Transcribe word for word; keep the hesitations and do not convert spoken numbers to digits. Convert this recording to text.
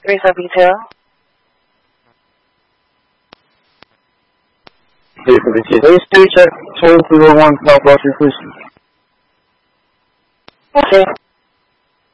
Three for detail. Three for detail. Please do check twelve zero one South Washington, please. Okay.